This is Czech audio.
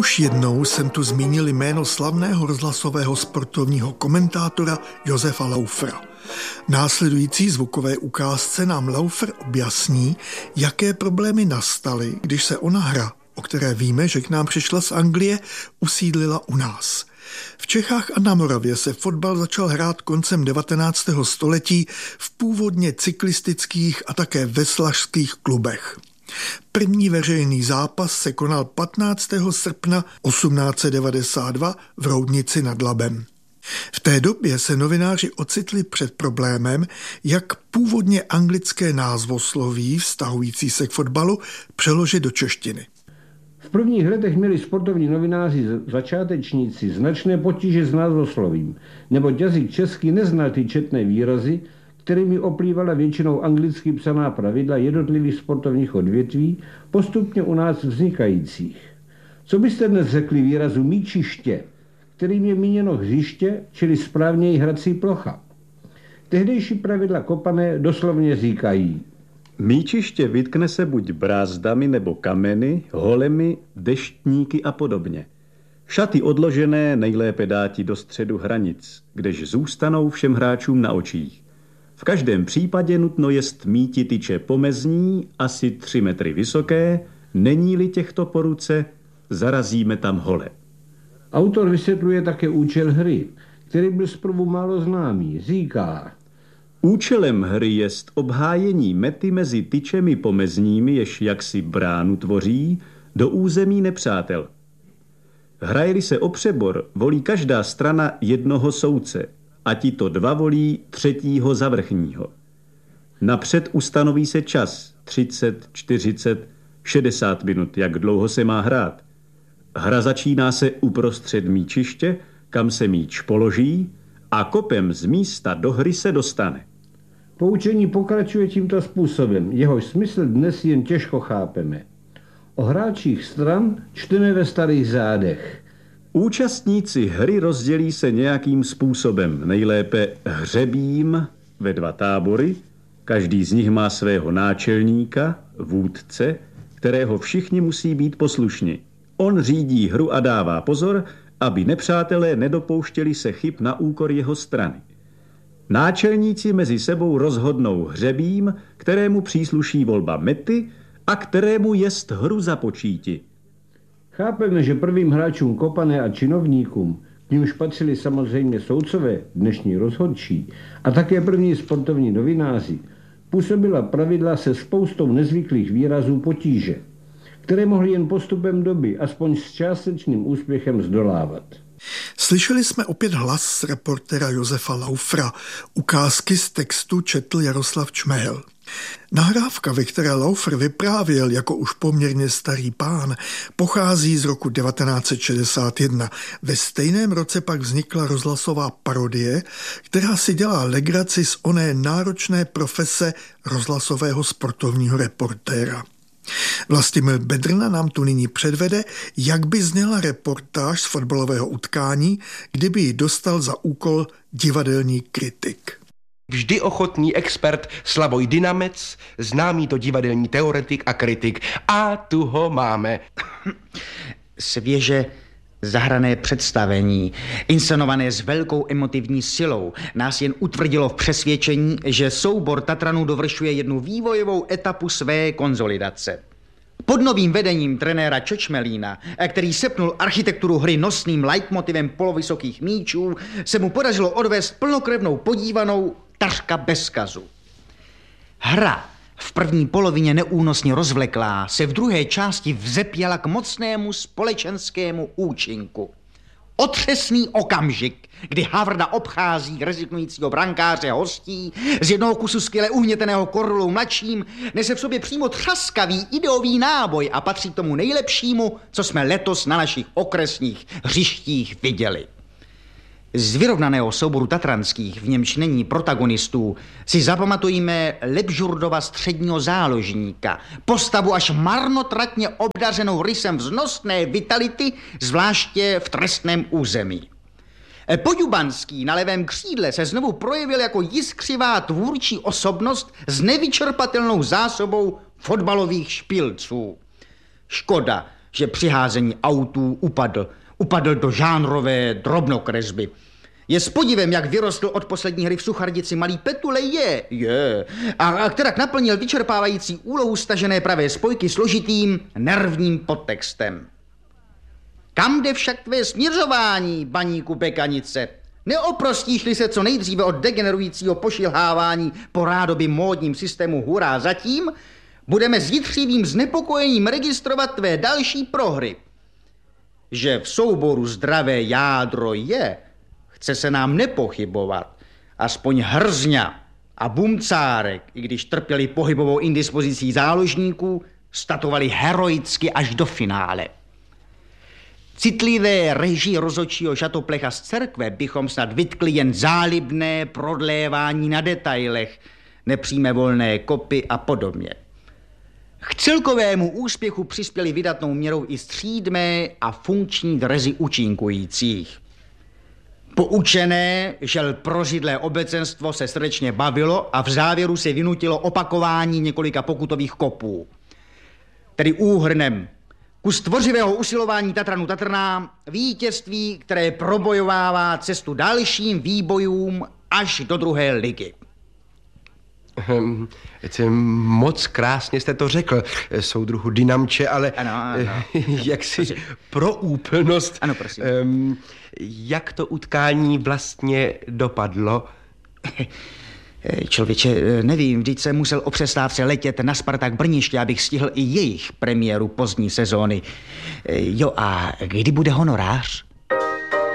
Už jednou jsem tu zmínil jméno slavného rozhlasového sportovního komentátora Josefa Laufera. Následující zvukové ukázce nám Laufer objasní, jaké problémy nastaly, když se ona hra, o které víme, že k nám přišla z Anglie, usídlila u nás. V Čechách a na Moravě se fotbal začal hrát koncem 19. století v původně cyklistických a také veslařských klubech. První veřejný zápas se konal 15. srpna 1892 v Roudnici nad Labem. V té době se novináři ocitli před problémem, jak původně anglické názvosloví vztahující se k fotbalu přeložit do češtiny. V prvních letech měli sportovní novináři začátečníci značné potíže s názvoslovím, neboť jazyk český neznal ty četné výrazy, kterými oplývala většinou anglicky psaná pravidla jednotlivých sportovních odvětví, postupně u nás vznikajících. Co byste dnes řekli výrazu míčiště, kterým je míněno hřiště, čili správněji hrací plocha? Tehdejší pravidla kopané doslovně říkají: míčiště vytkne se buď brázdami nebo kameny, holemi, deštníky a podobně. Šaty odložené nejlépe dáti do středu hranic, kdež zůstanou všem hráčům na očích. V každém případě nutno jest míti tyče pomezní, asi 3 metry vysoké, není-li těchto po ruce, zarazíme tam hole. Autor vysvětluje také účel hry, který byl zprvu málo známý. Říká: účelem hry jest obhájení mety mezi tyčemi pomezními, jež jaksi bránu tvoří, do území nepřátel. Hraje-li se o přebor, volí každá strana jednoho soudce, a tito 2 volí 3. zavrchního. Napřed ustanoví se čas 30, 40, 60 minut, jak dlouho se má hrát. Hra začíná se uprostřed míčiště, kam se míč položí, a kopem z místa do hry se dostane. Poučení pokračuje tímto způsobem, jehož smysl dnes jen těžko chápeme. O hráčích stran čteme ve starých zádech. Účastníci hry rozdělí se nějakým způsobem, nejlépe hřebím ve 2 tábory, každý z nich má svého náčelníka, vůdce, kterého všichni musí být poslušni. On řídí hru a dává pozor, aby nepřátelé nedopouštěli se chyb na úkor jeho strany. Náčelníci mezi sebou rozhodnou hřebím, kterému přísluší volba mety a kterému jest hru započíti. Chápeme, že prvým hráčům kopané a činovníkům, k nímž patřili samozřejmě soudcové, dnešní rozhodčí, a také první sportovní novináři, působila pravidla se spoustou nezvyklých výrazů potíže, které mohly jen postupem doby, aspoň s částečným úspěchem zdolávat. Slyšeli jsme opět hlas reportéra Josefa Laufera. Ukázky z textu četl Jaroslav Čmehel. Nahrávka, ve které Laufer vyprávěl jako už poměrně starý pán, pochází z roku 1961. Ve stejném roce pak vznikla rozhlasová parodie, která si dělá legraci z oné náročné profese rozhlasového sportovního reportéra. Vlastimil Bedrna nám tu nyní předvede, jak by zněla reportáž z fotbalového utkání, kdyby ji dostal za úkol divadelní kritik. Vždy ochotný expert Slavoj Dynamec, známý to divadelní teoretik a kritik. A tu ho máme. Svěže zahrané představení, inscenované s velkou emotivní silou, nás jen utvrdilo v přesvědčení, že soubor Tatranů dovršuje jednu vývojovou etapu své konzolidace. Pod novým vedením trenéra Čečmelína, který sepnul architekturu hry nosným leitmotivem polovysokých míčů, se mu podařilo odvést plnokrevnou podívanou takřka bez zkazu. Hra, v první polovině neúnosně rozvleklá, se v druhé části vzepěla k mocnému společenskému účinku. Otřesný okamžik, kdy Havrda obchází rezignujícího brankáře hostí, z jednoho kusu skvěle uhněteného Korolou mladším, nese v sobě přímo třaskavý ideový náboj a patří k tomu nejlepšímu, co jsme letos na našich okresních hřištích viděli. Z vyrovnaného souboru tatranských, v němž není protagonistů, si zapamatujeme Lebžurdova středního záložníka, postavu až marnotratně obdařenou rysem vznosné vitality, zvláště v trestném území. Poďubanský na levém křídle se znovu projevil jako jiskřivá tvůrčí osobnost s nevyčerpatelnou zásobou fotbalových špilců. Škoda, že při házení autů upadl do žánrové drobnokresby. Je s podivem, jak vyrostl od poslední hry v Suchardici malý Petule, je. A kterak naplnil vyčerpávající úlohu stažené pravé spojky složitým nervním podtextem. Kam jde však tvé směřování, baníku Bekanice? Neoprostíš-li se co nejdříve od degenerujícího pošilhávání po rádoby módním systému hurá zatím, budeme s jitřivým znepokojením registrovat tvé další prohry. Že v souboru zdravé jádro je, chce se nám nepochybovat. Aspoň Hrzňa a Bumcárek, i když trpěli pohybovou indispozicí záložníků, statovali heroicky až do finále. Citlivé režii rozhodčího Šatoplecha z cerkve bychom snad vytkli jen zálibné prodlévání na detailech, nepřímé volné kopy a podobně. K celkovému úspěchu přispěli vydatnou měrou i střídmé a funkční dresy účinkujících. Poučené, žel prožidlé obecenstvo se srdečně bavilo a v závěru se vynutilo opakování několika pokutových kopů. Tedy úhrnem kus tvořivého usilování Tatranu Tatrná, vítězství, které probojovává cestu dalším výbojům až do 2. ligy. Moc krásně jste to řekl, soudruhu Dynamče, ale ano. jak si pro úplnost, ano, prosím. Jak to utkání vlastně dopadlo? Člověče, nevím, vždyť jsem musel o přestávce letět na Spartak Brniště, abych stihl i jejich premiéru pozdní sezóny. Jo, a kdy bude honorář?